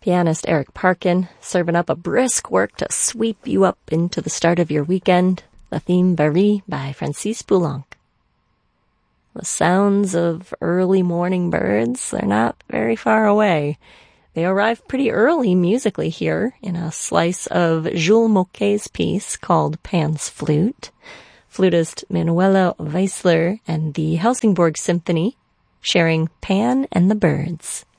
Pianist Eric Parkin serving up a brisk work to sweep you up into the start of your weekend, La Theme Varie by Francis Poulenc. The sounds of early morning birds, they're not very far away. They arrive pretty early musically here in a slice of Jules Moquet's piece called Pan's Flute. Flutist Manuela Weissler and the Helsingborg Symphony sharing Pan and the Birds.